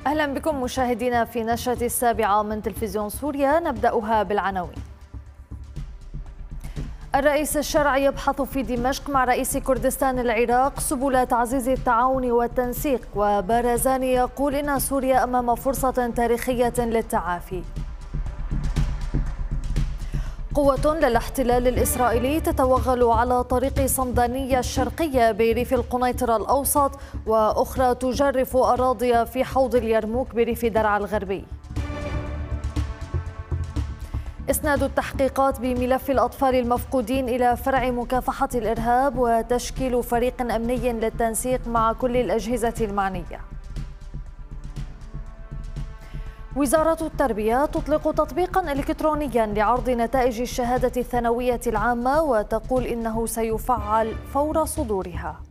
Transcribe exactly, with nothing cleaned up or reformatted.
أهلا بكم مشاهدينا في نشرة السابعة من تلفزيون سوريا، نبدأها بالعناوين. الرئيس الشرعي يبحث في دمشق مع رئيس كردستان العراق سبل تعزيز التعاون والتنسيق، وبارزاني يقول إن سوريا أمام فرصة تاريخية للتعافي. قوة للاحتلال الإسرائيلي تتوغل على طريق صمدانية الشرقية بريف القنيطرة الأوسط، وأخرى تجرف أراضي في حوض اليرموك بريف درعا الغربي. إسناد التحقيقات بملف الأطفال المفقودين إلى فرع مكافحة الإرهاب، وتشكيل فريق أمني للتنسيق مع كل الأجهزة المعنية. وزارة التربية تطلق تطبيقا إلكترونيا لعرض نتائج الشهادة الثانوية العامة، وتقول إنه سيفعل فور صدورها.